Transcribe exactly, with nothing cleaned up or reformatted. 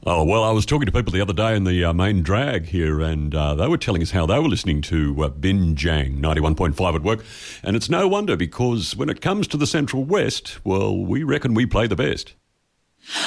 Oh, well, I was talking to people the other day in the uh, main drag here, and uh, they were telling us how they were listening to uh, Binjang ninety-one point five at work. And it's no wonder, because when it comes to the Central West, well, we reckon we play the best.